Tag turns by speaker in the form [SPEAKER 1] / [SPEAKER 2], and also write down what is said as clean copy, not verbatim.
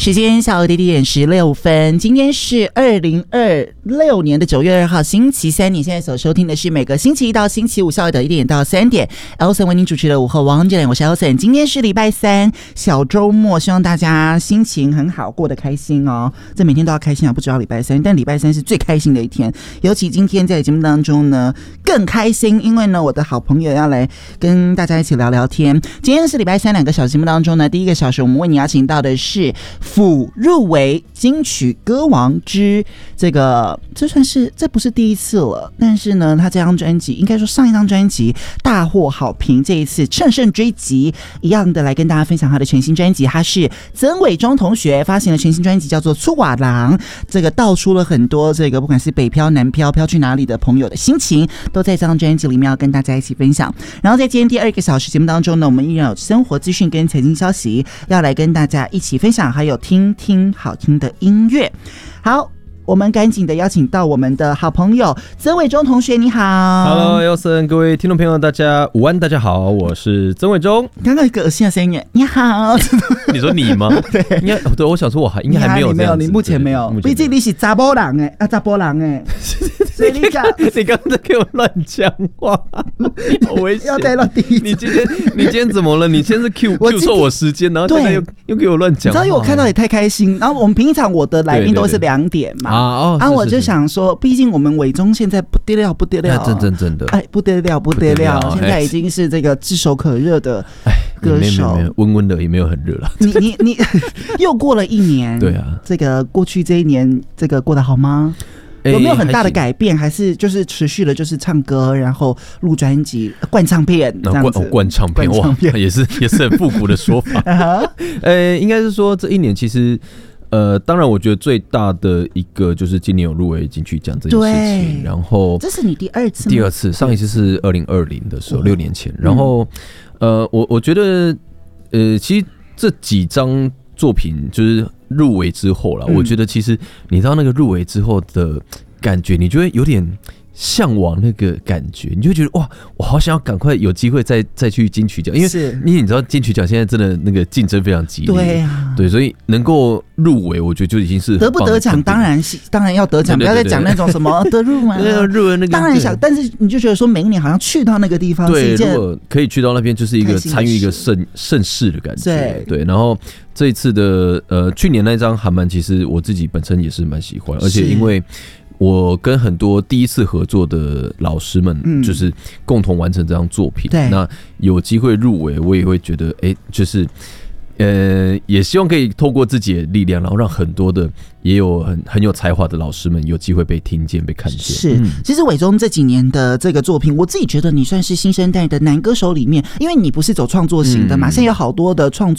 [SPEAKER 1] 时间下午的1点16分，今天是2026年9月2号星期三，你现在所收听的是每个星期一到星期五下午的1点到3点 Elson 为您主持的午后王者，我是 Elson。 今天是礼拜三，小周末，希望大家心情很好，过得开心哦。这每天都要开心啊，不只要礼拜三，但礼拜三是最开心的一天，尤其今天在节目当中呢更开心，因为呢我的好朋友要来跟大家一起聊聊天。今天是礼拜三，2个小时节目当中呢，第一个小时我们为你邀请到的是辅入围金曲歌王之这不是第一次了，但是呢他这张专辑应该说上一张专辑大获好评，这一次乘胜追击一样的来跟大家分享他的全新专辑。他是曾伟忠同学发行的全新专辑叫做出瓦郎，这个道出了很多不管是北漂南漂飘去哪里的朋友的心情，都在这张专辑里面要跟大家一起分享。然后在今天第2个小时节目当中呢，我们依然有生活资讯跟财经消息要来跟大家一起分享，还有听听好听的音乐。好，我们赶紧的邀请到我们的好朋友曾伟忠同学，你好。
[SPEAKER 2] Hello Elson， 各位听众朋友大家午安，大家好，我是曾伟忠。
[SPEAKER 1] 刚刚一个恶心的声音，你好。
[SPEAKER 2] 你说你吗？对，应该对，我想说应该还没有这样子，
[SPEAKER 1] 你目前没有，毕竟你是查甫人查甫人所以你
[SPEAKER 2] 刚才给我乱讲话，好危险！
[SPEAKER 1] 要再乱第一次。
[SPEAKER 2] 你今天怎么了？你先是 Q 错我时间，然后现在又给我乱讲话。
[SPEAKER 1] 你知道，因为我看到也太开心。然后我们平常我的来宾都是2点嘛，我就想说，毕竟我们伟忠现在不得了，真的，不得了，现在已经是这个炙手可热的歌手，
[SPEAKER 2] 没有温温的，也没有很热了。
[SPEAKER 1] 你又过了1年，
[SPEAKER 2] 对啊，
[SPEAKER 1] 这个过去这1年，这个过得好吗？有没有很大的改变，还是就是持续的，就是唱歌，然后录专辑、灌唱片这样子？
[SPEAKER 2] 灌唱片哇，也是很复古的说法。应该是说这1年其实。当然，我觉得最大的一个就是今年有入围金曲奖这件事情，然后
[SPEAKER 1] 这是你第2次吗？
[SPEAKER 2] 第2次，上一次是2020的时候，6年前。然后，我觉得，其实这几张作品就是入围之后啦，我觉得其实你知道那个入围之后的感觉，你就会有点向往那个感觉，你就会觉得哇，我好想要赶快有机会再去金曲奖，因为你知道金曲奖现在真的那个竞争非常激烈，
[SPEAKER 1] 对啊，
[SPEAKER 2] 对，所以能够入围，我觉得就已经是
[SPEAKER 1] 得不得奖，当然要得奖，不要再讲那种什么得入嘛，
[SPEAKER 2] 入那个
[SPEAKER 1] 当然想，但是你就觉得说每一年好像去到那个地方，
[SPEAKER 2] 对，如果可以去到那边，就是一个参与一个盛事的感觉，对，然后这一次的去年那张韩漫，其实我自己本身也是蛮喜欢，而且因为。我跟很多第一次合作的老师们，就是共同完成这张作品。那有机会入围，我也会觉得，就是也希望可以透过自己的力量，然后让很多的也有很有才华的老师们有机会被听见、被看见。
[SPEAKER 1] 是，其实伟忠这几年的这个作品，我自己觉得你算是新生代的男歌手里面，因为你不是走创作型的嘛，现在有好多的创